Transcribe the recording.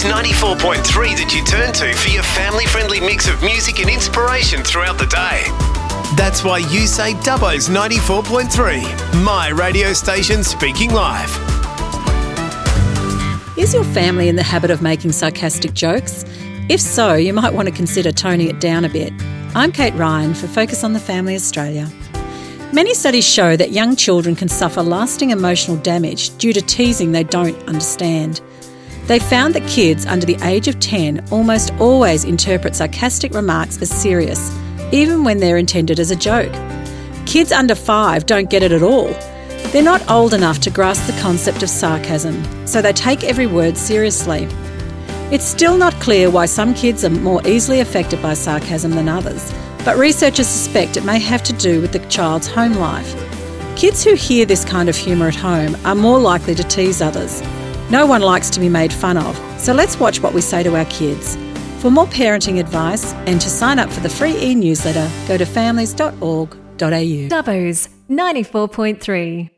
Dubbo's 94.3 that you turn to for your family-friendly mix of music and inspiration throughout the day. That's why you say Dubbo's 94.3, my radio station speaking live. Is your family in the habit of making sarcastic jokes? If so, you might want to consider toning it down a bit. I'm Kate Ryan for Focus on the Family Australia. Many studies show that young children can suffer lasting emotional damage due to teasing they don't understand. They found that kids under the age of 10 almost always interpret sarcastic remarks as serious, even when they're intended as a joke. Kids under 5 don't get it at all. They're not old enough to grasp the concept of sarcasm, so they take every word seriously. It's still not clear why some kids are more easily affected by sarcasm than others, but researchers suspect it may have to do with the child's home life. Kids who hear this kind of humour at home are more likely to tease others. No one likes to be made fun of, so let's watch what we say to our kids. For more parenting advice and to sign up for the free e-newsletter, go to families.org.au. Dubbo's 94.3.